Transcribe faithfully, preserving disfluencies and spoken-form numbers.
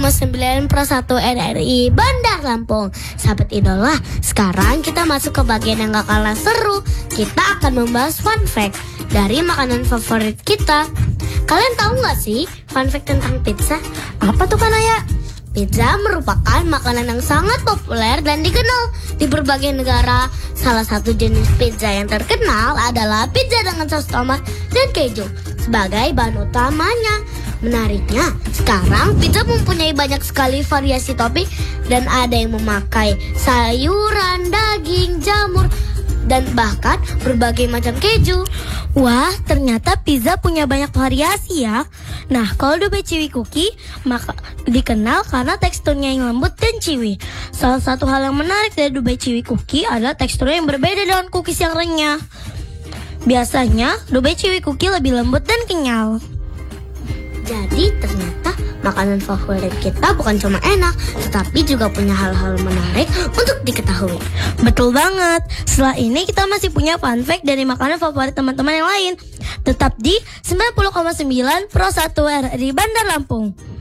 koma sembilan Pro satu R R I Bandar Lampung. Sahabat idola, sekarang kita masuk ke bagian yang gak kalah seru. Kita akan membahas fun fact dari makanan favorit kita. Kalian tahu gak sih fun fact tentang pizza? Apa tuh Kanaya? Pizza merupakan makanan yang sangat populer dan dikenal di berbagai negara. Salah satu jenis pizza yang terkenal adalah pizza dengan saus tomat dan keju sebagai bahan utamanya. Menariknya, sekarang pizza mempunyai banyak sekali variasi topping dan ada yang memakai sayuran, daging, jamur, dan bahkan berbagai macam keju. Wah, ternyata pizza punya banyak variasi ya. Nah, kalau Dubai Chewy Cookie maka dikenal karena teksturnya yang lembut dan chewy. Salah satu hal yang menarik dari Dubai Chewy Cookie adalah teksturnya yang berbeda dengan cookies yang renyah. Biasanya, Dubai Chewy Cookie lebih lembut dan kenyal. Jadi ternyata makanan favorit kita bukan cuma enak, tetapi juga punya hal-hal menarik untuk diketahui. Betul banget. Setelah ini kita masih punya fun fact dari makanan favorit teman-teman yang lain. Tetap di sembilan puluh koma sembilan Pro satu R R I Bandar Lampung.